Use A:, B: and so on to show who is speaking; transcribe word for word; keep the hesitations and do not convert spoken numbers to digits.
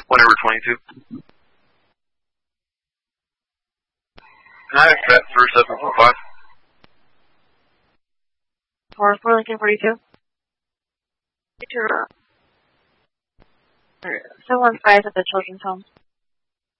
A: Whatever, twenty-two. Can I expect three seven four five?
B: four four Lincoln forty-two. Get your uh, seven one five at the children's home.